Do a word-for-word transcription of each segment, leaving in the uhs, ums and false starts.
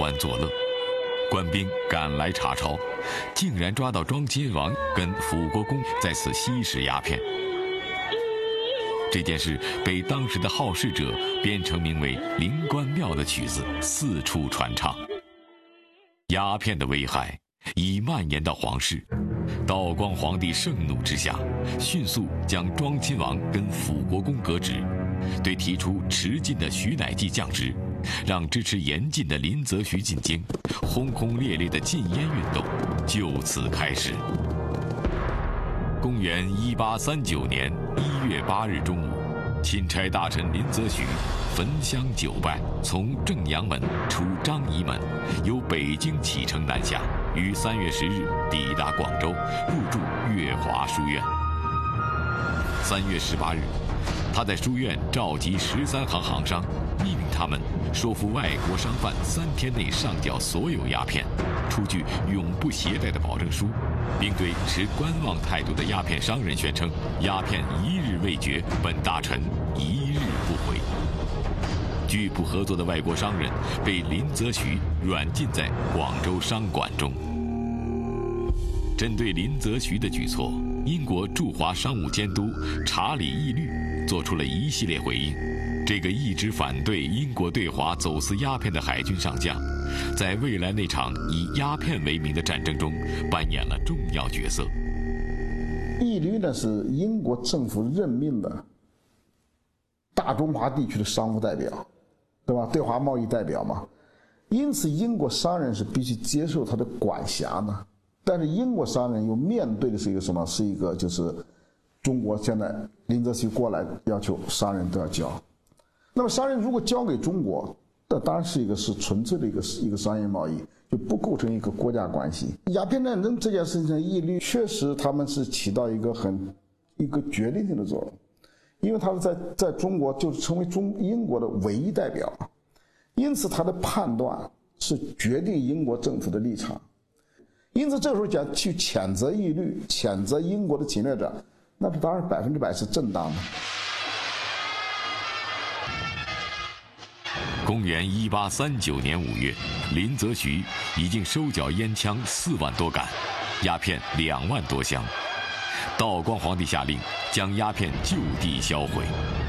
欢作乐。官兵赶来查抄，竟然抓到庄亲王跟辅国公在此吸食鸦片。这件事被当时的好事者编成名为《灵官庙》的曲子，四处传唱。鸦片的危害已蔓延到皇室，道光皇帝盛怒之下，迅速将庄亲王跟辅国公革职，对提出迟进的徐乃济降职，让支持严禁的林则徐进京，轰轰烈烈的禁烟运动就此开始。公元一八三九年一月八日中午，钦差大臣林则徐焚香酒拜，从正阳门出张仪门，由北京启程南下，于三月十日抵达广州，入住乐华书院。三月十八日，他在书院召集十三行行商，命令他们说服外国商贩三天内上缴所有鸦片，出具永不携带的保证书，并对持观望态度的鸦片商人宣称：鸦片一日未绝，本大臣一日不回。拒不合作的外国商人被林则徐软禁在广州商馆中。针对林则徐的举措，英国驻华商务监督查理·义律做出了一系列回应。这个一直反对英国对华走私鸦片的海军上将，在未来那场以鸦片为名的战争中扮演了重要角色。 义律呢是英国政府任命的大中华地区的商务代表，对吧？对华贸易代表嘛，因此英国商人是必须接受他的管辖的。但是英国商人又面对的是一个什么？是一个就是中国现在林则徐过来要求商人都要交。那么商人如果交给中国，那当然是一个是纯粹的一个一个商业贸易，就不构成一个国家关系。鸦片战争这件事情上，义律确实他们是起到一个很一个决定性的作用，因为他们在在中国就是成为中英国的唯一代表，因此他的判断是决定英国政府的立场。因此这时候讲去谴责义律，谴责英国的侵略者，那是当然百分之百是正当的。 公元一八三九年五月，林则徐已经收缴烟枪四万多杆，鸦片两万多箱。道光皇帝下令将鸦片就地销毁。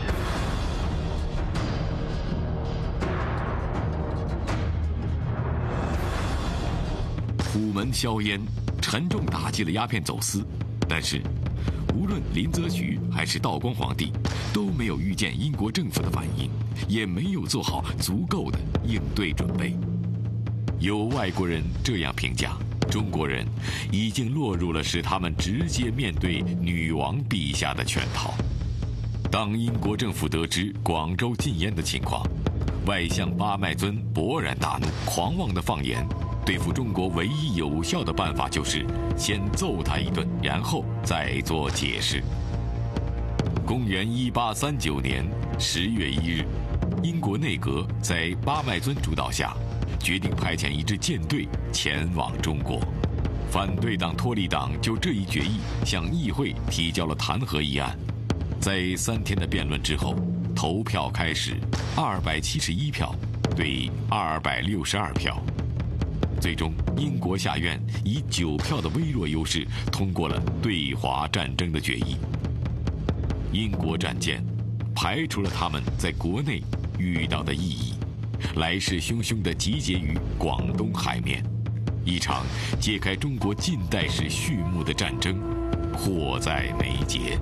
虎门销烟沉重打击了鸦片走私，但是无论林则徐还是道光皇帝都没有预见英国政府的反应，也没有做好足够的应对准备。有外国人这样评价，中国人已经落入了使他们直接面对女王陛下的圈套。当英国政府得知广州禁烟的情况，外相巴麦尊勃然大怒，狂妄地放言，对付中国唯一有效的办法就是先揍他一顿，然后再做解释。公元一八三九年十月一日，英国内阁在巴麦尊主导下，决定派遣一支舰队前往中国。反对党托利党就这一决议向议会提交了弹劾议案。在三天的辩论之后，投票开始，二百七十一票对二百六十二票。最终，英国下院以九票的微弱优势通过了对华战争的决议。英国战舰排除了他们在国内遇到的意义，来势汹汹地集结于广东海面，一场揭开中国近代史序幕的战争迫在眉睫。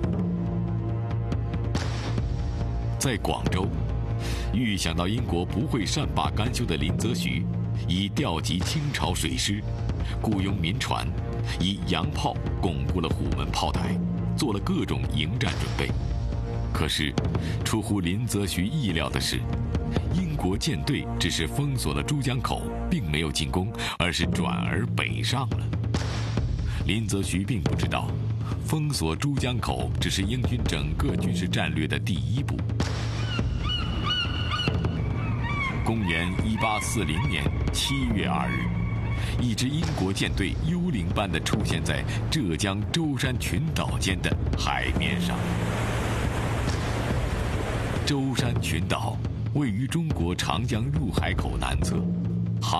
在广州，预想到英国不会善罢甘休的林则徐，以调集清朝水师，雇佣民船，以洋炮巩固了虎门炮台，做了各种迎战准备。可是，出乎林则徐意料的是，英国舰队只是封锁了珠江口，并没有进攻，而是转而北上了。林则徐并不知道，封锁珠江口只是英军整个军事战略的第一步。公元一八四零年七月二日，一支英国舰队幽灵般地出现在浙江舟山群岛间的海面上。舟山群岛位于中国长江入海口南侧，